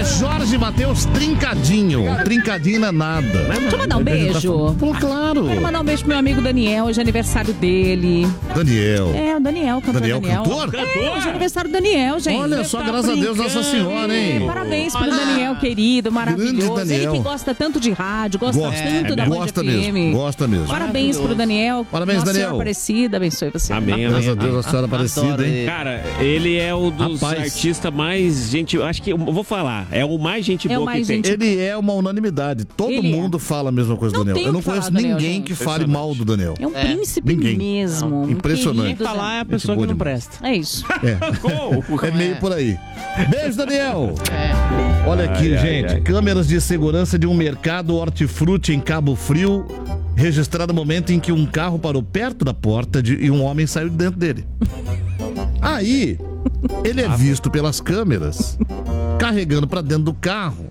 Jorge Matheus Trincadinho. Trincadinho não é nada. Deixa eu mandar um beijo. Pô, claro. Quero mandar um beijo pro meu amigo Daniel, hoje é aniversário dele. Daniel. É, o Daniel, cantor Daniel. Cantor? É, hoje é aniversário do Daniel, gente. Olha só, graças a Deus, Nossa Senhora, hein? Parabéns pro Daniel, querido, maravilhoso. Daniel. Ele que gosta tanto de rádio, gosta tanto da Band Gosta FM. mesmo, gosta mesmo. Parabéns pro Daniel. Parabéns, Nossa Daniel. Senhora Aparecida, abençoe você. Amém, Graças a amém. Deus, Nossa Senhora Aparecida, hein? Cara, ele é um dos artistas mais gente... Acho que eu vou falar. É o mais gente boa que tem. Ele é uma unanimidade. Todo mundo fala a mesma coisa do Daniel. Eu não conheço ninguém que fale mal do Daniel. É um príncipe mesmo. Impressionante. Quem falar é a pessoa que não presta. É isso. É meio por aí. Beijo, Daniel. Olha aqui, gente. Câmeras de segurança de um mercado hortifruti em Cabo Frio registraram o momento em que um carro parou perto da porta e um homem saiu de dentro dele. Aí, ele é visto pelas câmeras carregando pra dentro do carro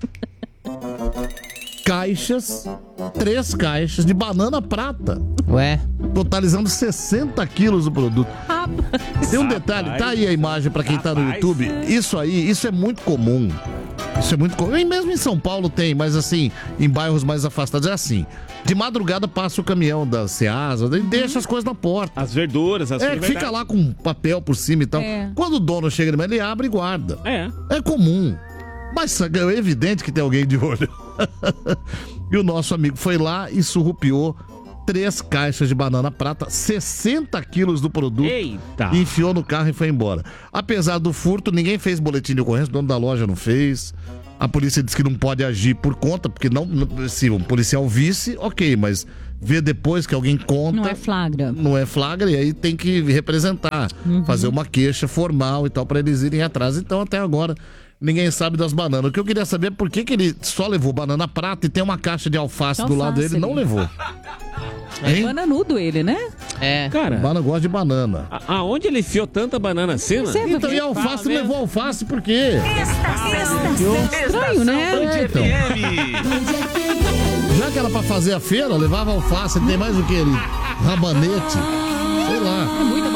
três caixas de banana prata. Ué? Totalizando 60 quilos do produto. Tem um detalhe, tá aí a imagem pra quem tá no YouTube. Isso é muito comum. Isso é muito comum. E mesmo em São Paulo tem, mas assim, em bairros mais afastados é assim. De madrugada passa o caminhão da Ceasa e deixa as coisas na porta. As verduras, as coisas. Fica lá com papel por cima e tal. Quando o dono chega, ele abre e guarda. É comum. Mas é evidente que tem alguém de olho. E o nosso amigo foi lá e surrupiou 3 caixas de banana prata, 60 quilos do produto. Eita! Enfiou no carro e foi embora. Apesar do furto, ninguém fez boletim de ocorrência, o dono da loja não fez. A polícia disse que não pode agir por conta, porque se um policial visse, ok, mas vê depois que alguém conta... Não é flagra. Não é flagra e aí tem que representar, fazer uma queixa formal e tal, pra eles irem atrás. Então, até agora... Ninguém sabe das bananas. O que eu queria saber é por que ele só levou banana prata e tem uma caixa de alface do lado dele e não levou. É bananudo ele, né? É. Cara, banana gosta de banana. Aonde ele enfiou tanta banana assim? Né? Então, e alface levou alface por quê? Estranho, né? Então. Já que era pra fazer a feira, levava alface, tem mais o que ele? Rabanete, sei lá.